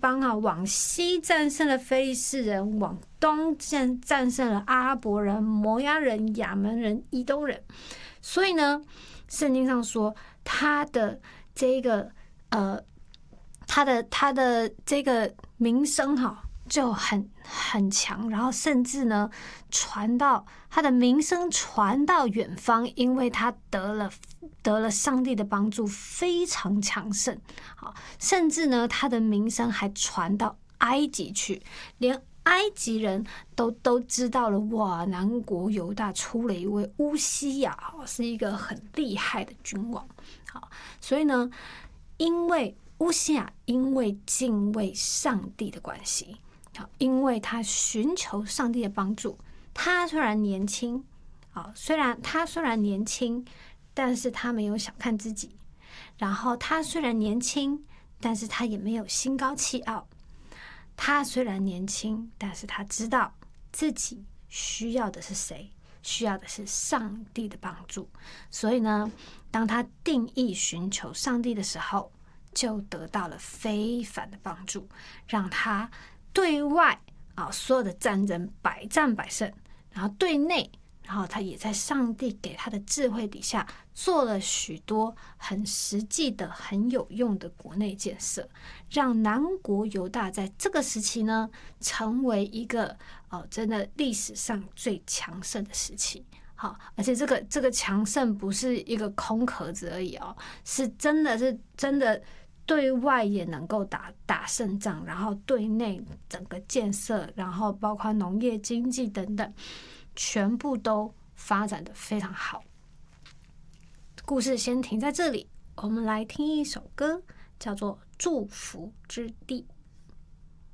方啊，往西战胜了非利士人，往东战胜了阿拉伯人、摩押人、亚门人、以东人。所以呢，圣经上说他的这个他的这个名声就很强，然后甚至呢他的名声传到远方，因为他得了上帝的帮助，非常强盛。好，甚至呢他的名声还传到埃及去，连埃及人都知道了，哇，南国犹大出了一位乌西雅，是一个很厉害的君王。好，所以呢，因为乌西雅因为敬畏上帝的关系，因为他寻求上帝的帮助，他虽然年轻，虽然年轻，但是他没有小看自己。然后他虽然年轻，但是他也没有心高气傲。他虽然年轻，但是他知道自己需要的是谁，需要的是上帝的帮助。所以呢，当他定义寻求上帝的时候，就得到了非凡的帮助，让他对外所有的战争百战百胜，然后对内，然后他也在上帝给他的智慧底下做了许多很实际的、很有用的国内建设，让南国犹大在这个时期呢，成为一个真的历史上最强盛的时期。好，而且这个强盛不是一个空壳子而已是真的对外也能够打胜仗，然后对内整个建设，然后包括农业经济等等，全部都发展得非常好。故事先停在这里，我们来听一首歌，叫做《祝福之地》。